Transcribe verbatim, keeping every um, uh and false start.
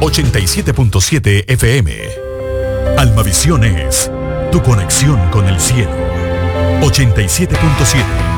ochenta y siete punto siete F M. Almavisión es tu conexión con el cielo. ochenta y siete punto siete.